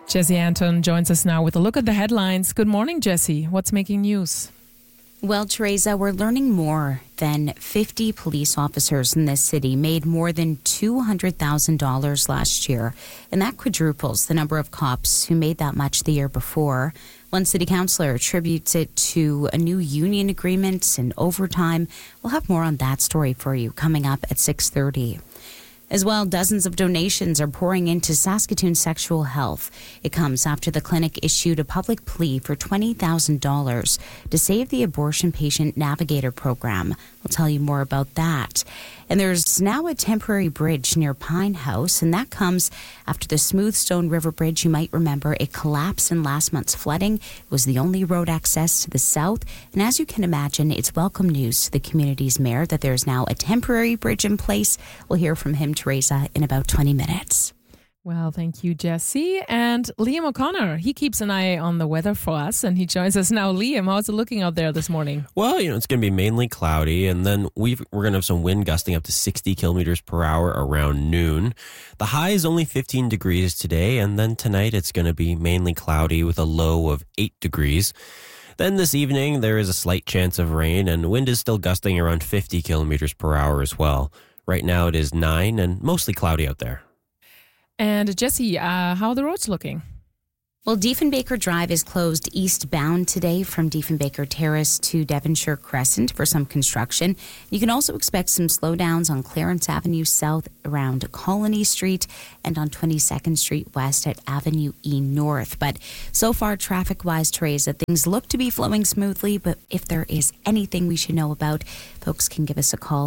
Jesse Anton joins us now with a look at the headlines. Good morning, Jesse. What's making news? Well, Teresa, we're learning more than 50 police officers in this city made more than $200,000 last year, and that quadruples the number of cops who made that much the year before. One city councillor attributes it to a new union agreement and overtime. We'll have more on that story for you coming up at 6:30. As well, dozens of donations are pouring into Saskatoon Sexual Health. It comes after the clinic issued a public plea for $20,000 to save the Abortion Patient Navigator program. We'll tell you more about that. And there's now a temporary bridge near Pine House, and that comes after the Smoothstone River Bridge. You might remember it collapsed in last month's flooding. It was the only road access to the south. And as you can imagine, it's welcome news to the community's mayor that there's now a temporary bridge in place. We'll hear from him, Teresa, in about 20 minutes. Well, thank you, Jesse. And Liam O'Connor, he keeps an eye on the weather for us, and he joins us now. Liam, how's it looking out there this morning? Well, it's going to be mainly cloudy, and then we're going to have some wind gusting up to 60 kilometers per hour around noon. The high is only 15 degrees today, and then tonight it's going to be mainly cloudy with a low of 8 degrees. Then this evening, there is a slight chance of rain, and wind is still gusting around 50 kilometers per hour as well. Right now it is 9 and mostly cloudy out there. And Jesse, how are the roads looking? Well, Diefenbaker Drive is closed eastbound today from Diefenbaker Terrace to Devonshire Crescent for some construction. You can also expect some slowdowns on Clarence Avenue South around Colony Street and on 22nd Street West at Avenue E North. But so far, traffic-wise, Teresa, things look to be flowing smoothly. But if there is anything we should know about, folks can give us a call,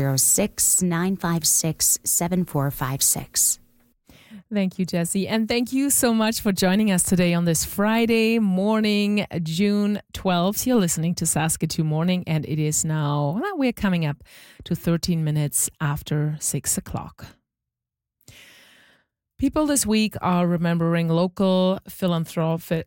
306-956-7456. Thank you, Jesse. And thank you so much for joining us today on this Friday morning, June 12th. You're listening to Saskatoon Morning, and it is now, we're coming up to 13 minutes after 6 o'clock. People this week are remembering local philanthropist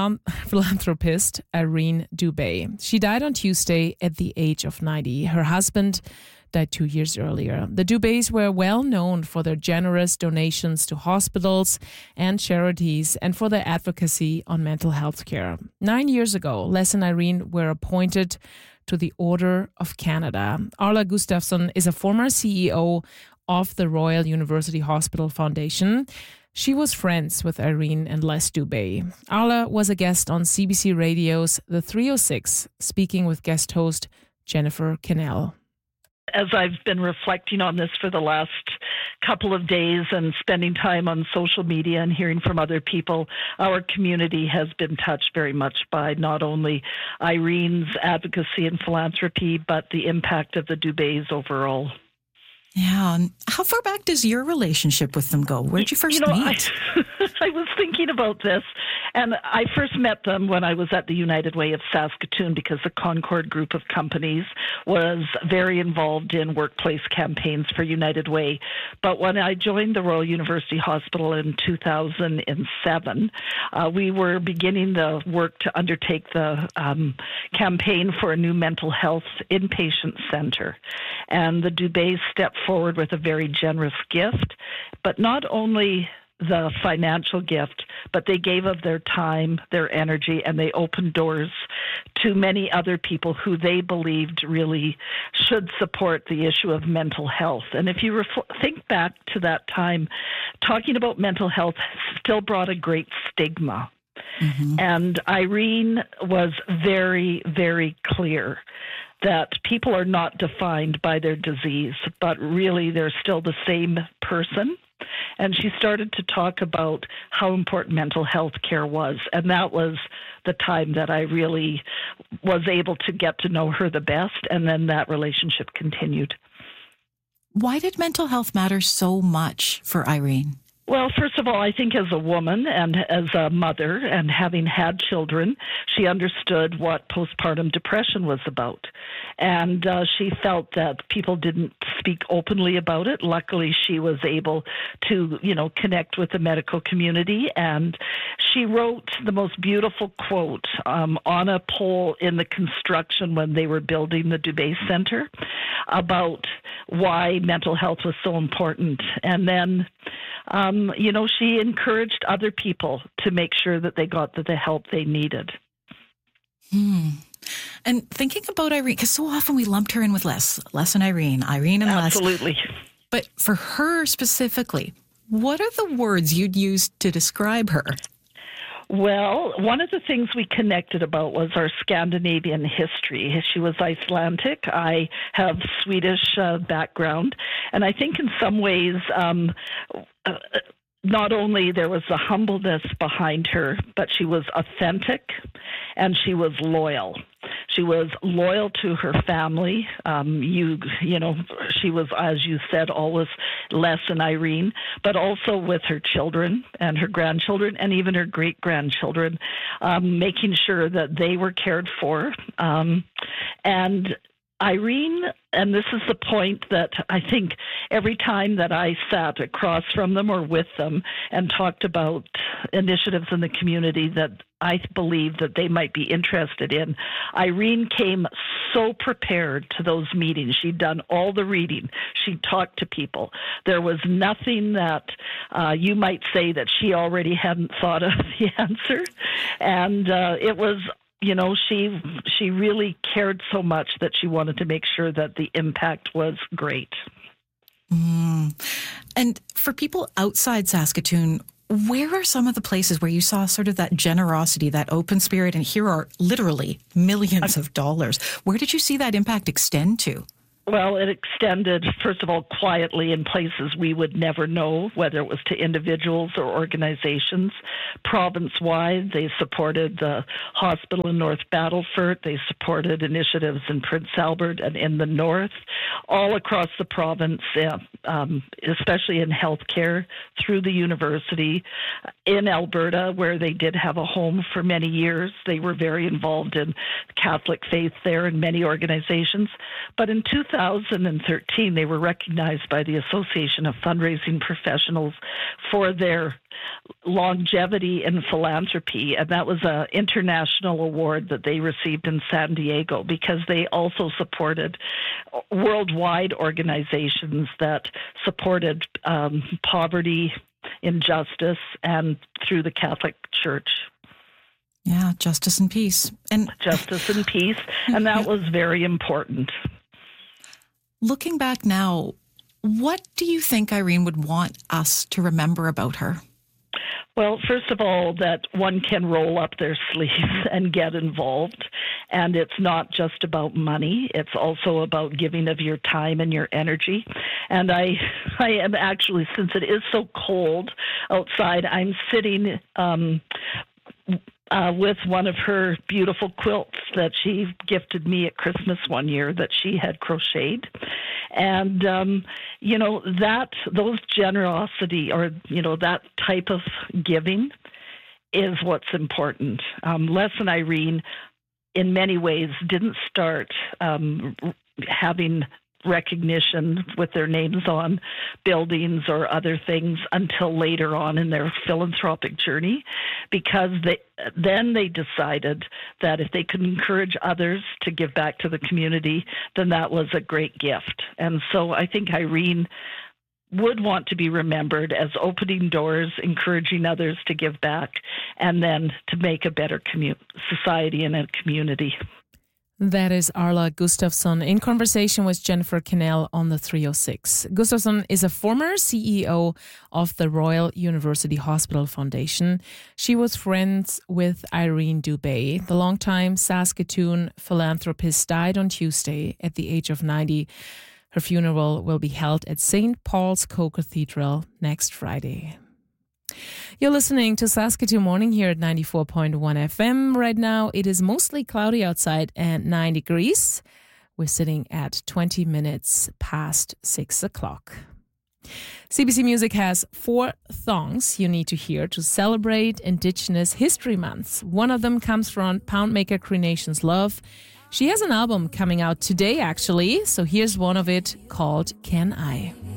Irene Dubé. She died on Tuesday at the age of 90. Her husband died 2 years earlier. The Dubés were well known for their generous donations to hospitals and charities and for their advocacy on mental health care. 9 years ago, Les and Irene were appointed to the Order of Canada. Arla Gustafsson is a former CEO of the Royal University Hospital Foundation. She was friends with Irene and Les Dubé. Arla was a guest on CBC Radio's The 306, speaking with guest host Jennifer Kennell. As I've been reflecting on this for the last couple of days and spending time on social media and hearing from other people, our community has been touched very much by not only Irene's advocacy and philanthropy, but the impact of the Dubés overall. Yeah. How far back does your relationship with them go? Where did you first meet? I was thinking about this, and I first met them when I was at the United Way of Saskatoon because the Concord Group of Companies was very involved in workplace campaigns for United Way. But when I joined the Royal University Hospital in 2007, we were beginning the work to undertake the campaign for a new mental health inpatient center. And the Dubés stepped forward with a very generous gift, but not only the financial gift, but they gave of their time, their energy, and they opened doors to many other people who they believed really should support the issue of mental health. And if you think back to that time, talking about mental health still brought a great stigma. Mm-hmm. And Irene was very, very clear that people are not defined by their disease, but really they're still the same person. And she started to talk about how important mental health care was. And that was the time that I really was able to get to know her the best. And then that relationship continued. Why did mental health matter so much for Irene? Well, first of all, I think as a woman and as a mother and having had children, she understood what postpartum depression was about. And she felt that people didn't speak openly about it. Luckily, she was able to, connect with the medical community. And she wrote the most beautiful quote on a pole in the construction when they were building the Dubé Center about why mental health was so important. And then she encouraged other people to make sure that they got the help they needed. And thinking about Irene, because so often we lumped her in with Les and Irene and Les. Absolutely. But for her specifically, what are the words you'd use to describe her? Well, one of the things we connected about was our Scandinavian history. She was Icelandic. I have Swedish background. And I think in some ways, not only there was the humbleness behind her, but she was authentic and she was loyal. She was loyal to her family. She was, as you said, always Les and Irene, but also with her children and her grandchildren and even her great-grandchildren, making sure that they were cared for. And Irene, and this is the point that I think every time that I sat across from them or with them and talked about initiatives in the community that I believe that they might be interested in, Irene came so prepared to those meetings. She'd done all the reading. She talked to people. There was nothing that you might say that she already hadn't thought of the answer. And it was... she really cared so much that she wanted to make sure that the impact was great. And for people outside Saskatoon, where are some of the places where you saw sort of that generosity, that open spirit, and here are literally millions of dollars? Where did you see that impact extend to? Well, it extended, first of all, quietly in places we would never know, whether it was to individuals or organizations. Province-wide, they supported the hospital in North Battleford. They supported initiatives in Prince Albert and in the north, all across the province, especially in healthcare, through the university. In Alberta, where they did have a home for many years, they were very involved in Catholic faith there and many organizations. But in 2013, they were recognized by the Association of Fundraising Professionals for their longevity in philanthropy, and that was an international award that they received in San Diego because they also supported worldwide organizations that supported poverty, injustice, and through the Catholic Church. Yeah, justice and peace. And justice and peace, and that was very important. Looking back now, what do you think Irene would want us to remember about her? Well, first of all, that one can roll up their sleeves and get involved. And it's not just about money. It's also about giving of your time and your energy. And I am actually, since it is so cold outside, I'm sitting with one of her beautiful quilts that she gifted me at Christmas one year that she had crocheted. And, those generosity or, that type of giving is what's important. Les and Irene, in many ways, didn't start having recognition with their names on buildings or other things until later on in their philanthropic journey, because they decided that if they could encourage others to give back to the community, then that was a great gift. And so I think Irene would want to be remembered as opening doors, encouraging others to give back, and then to make a better society and a community. That is Arla Gustafsson in conversation with Jennifer Cannell on the 306. Gustafsson is a former CEO of the Royal University Hospital Foundation. She was friends with Irene Dubé. The longtime Saskatoon philanthropist died on Tuesday at the age of 90. Her funeral will be held at St. Paul's Co-Cathedral next Friday. You're listening to Saskatoon Morning here at 94.1 FM. Right now, it is mostly cloudy outside and 9 degrees. We're sitting at 20 minutes past 6 o'clock. CBC Music has 4 songs you need to hear to celebrate Indigenous History Month. One of them comes from Poundmaker Creations Love. She has an album coming out today, actually. So here's one of it called Can I?